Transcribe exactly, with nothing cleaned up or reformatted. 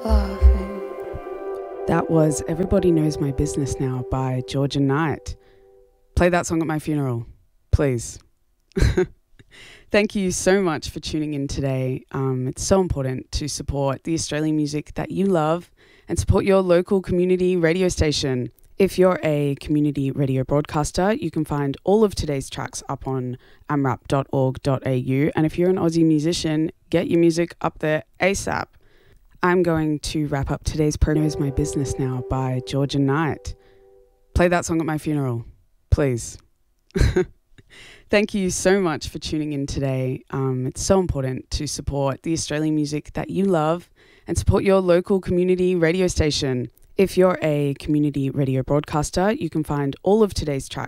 laughing. That was Everybody Knows My Business Now by Georgia Knight. Play that song at my funeral, please. Thank you so much for tuning in today. Um, it's so important to support the Australian music that you love and support your local community radio station. If you're a community radio broadcaster, you can find all of today's tracks up on amrap dot org dot a u. And if you're an Aussie musician, get your music up there ASAP. I'm going to wrap up today's program. Knows My Business Now by Georgia Knight. Play that song at my funeral, please. Thank you so much for tuning in today. Um, it's so important to support the Australian music that you love and support your local community radio station. If you're a community radio broadcaster, you can find all of today's tracks